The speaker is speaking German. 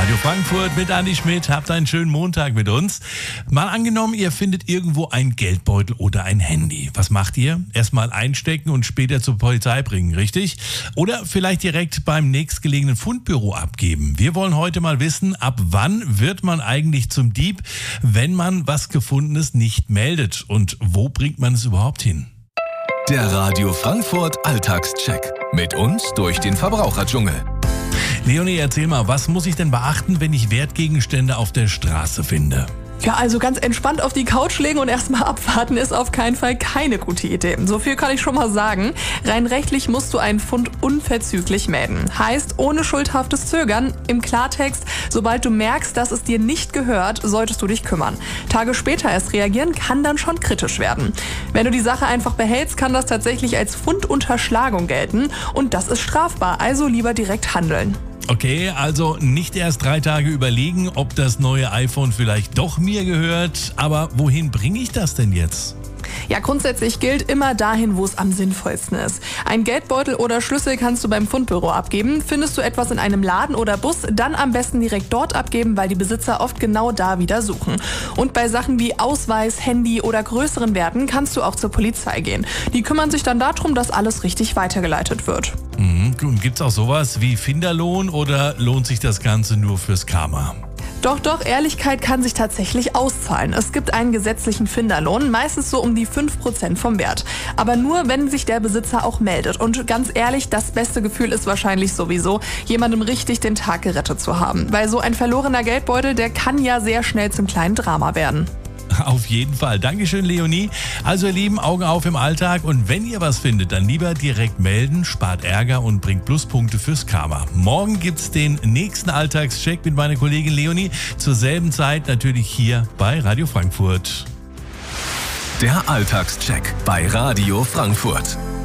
Radio Frankfurt mit Andi Schmidt. Habt einen schönen Montag mit uns. Mal angenommen, ihr findet irgendwo einen Geldbeutel oder ein Handy. Was macht ihr? Erstmal einstecken und später zur Polizei bringen, richtig? Oder vielleicht direkt beim nächstgelegenen Fundbüro abgeben. Wir wollen heute mal wissen, ab wann wird man eigentlich zum Dieb, wenn man was Gefundenes nicht meldet? Und wo bringt man es überhaupt hin? Der Radio Frankfurt Alltagscheck. Mit uns durch den Verbraucherdschungel. Leonie, erzähl mal, was muss ich denn beachten, wenn ich Wertgegenstände auf der Straße finde? Ja, also ganz entspannt auf die Couch legen und erstmal abwarten ist auf keinen Fall keine gute Idee. So viel kann ich schon mal sagen. Rein rechtlich musst du einen Fund unverzüglich melden. Heißt, ohne schuldhaftes Zögern. Im Klartext, sobald du merkst, dass es dir nicht gehört, solltest du dich kümmern. Tage später erst reagieren kann dann schon kritisch werden. Wenn du die Sache einfach behältst, kann das tatsächlich als Fundunterschlagung gelten. Und das ist strafbar, also lieber direkt handeln. Okay, also nicht erst 3 Tage überlegen, ob das neue iPhone vielleicht doch mir gehört. Aber wohin bringe ich das denn jetzt? Ja, grundsätzlich gilt immer dahin, wo es am sinnvollsten ist. Ein Geldbeutel oder Schlüssel kannst du beim Fundbüro abgeben. Findest du etwas in einem Laden oder Bus, dann am besten direkt dort abgeben, weil die Besitzer oft genau da wieder suchen. Und bei Sachen wie Ausweis, Handy oder größeren Werten kannst du auch zur Polizei gehen. Die kümmern sich dann darum, dass alles richtig weitergeleitet wird. Und gibt's auch sowas wie Finderlohn oder lohnt sich das Ganze nur fürs Karma? Doch, Ehrlichkeit kann sich tatsächlich auszahlen. Es gibt einen gesetzlichen Finderlohn, meistens so um die 5% vom Wert. Aber nur, wenn sich der Besitzer auch meldet. Und ganz ehrlich, das beste Gefühl ist wahrscheinlich sowieso, jemandem richtig den Tag gerettet zu haben. Weil so ein verlorener Geldbeutel, der kann ja sehr schnell zum kleinen Drama werden. Auf jeden Fall. Dankeschön, Leonie. Also ihr Lieben, Augen auf im Alltag und wenn ihr was findet, dann lieber direkt melden, spart Ärger und bringt Pluspunkte fürs Karma. Morgen gibt's den nächsten Alltagscheck mit meiner Kollegin Leonie. Zur selben Zeit natürlich hier bei Radio Frankfurt. Der Alltagscheck bei Radio Frankfurt.